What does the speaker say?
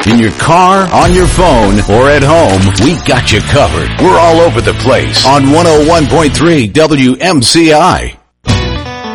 In your car, on your phone, or at home, we got you covered. We're all over the place on 101.3 WMCI.